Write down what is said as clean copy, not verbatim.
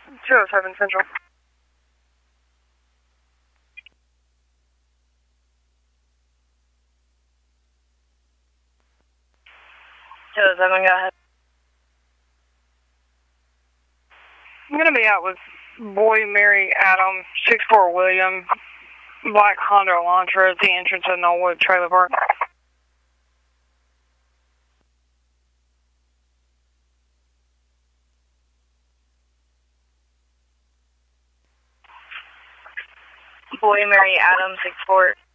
207 Central. Seven, go ahead. I'm gonna be out with Boy Mary Adam, 64 William, black Honda Elantra at the entrance of Knollwood Trailer Park. Boy Mary Adam, 64